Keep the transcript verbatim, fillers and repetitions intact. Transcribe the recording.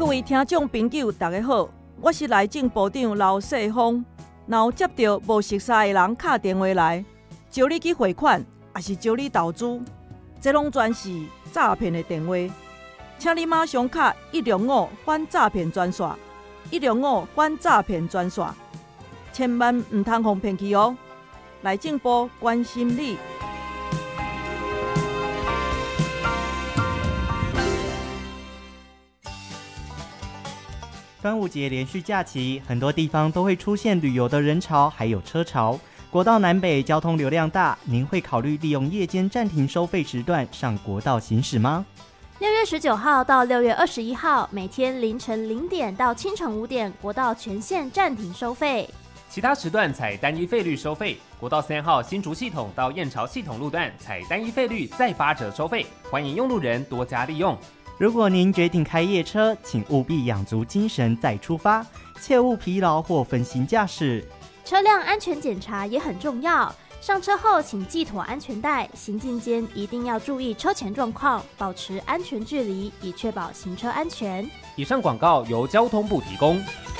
各位听众朋友，大家好，我是内政部长刘世芳。若有接到无熟悉的人打电话来，招你去汇款，还是招你投资，这拢全是诈骗的电话。请你马上打一六五反诈骗专线，一六五反诈骗专线，千万唔通互骗去哦。内政部关心你。 端午节连续假期，很多地方都会出现旅游的人潮，还有车潮。国道南北交通流量大，您会考虑利用夜间暂停收费时段上国道行驶吗？ 六月十九号到六月二十一号，每天凌晨零点到清晨五点，国道全线暂停收费。 其他时段采单一费率收费。国道三号新竹系统到燕巢系统路段采单一费率再八折收费，欢迎用路人多加利用。 如果您决定开夜车，请务必养足精神再出发，切勿疲劳或分心驾驶。 车辆安全检查也很重要，上车后请系妥安全带，行进间一定要注意车前状况，保持安全距离，以确保行车安全。 以上广告由交通部提供。